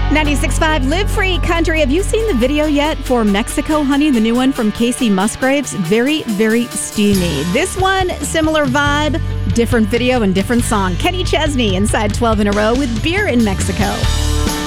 96.5 Live Free Country. Have you seen the video yet for Mexico Honey, the new one from Casey Musgraves? Very, very steamy. This one, similar vibe, different video and different song. Kenny Chesney inside 12 in a row with Beer in Mexico.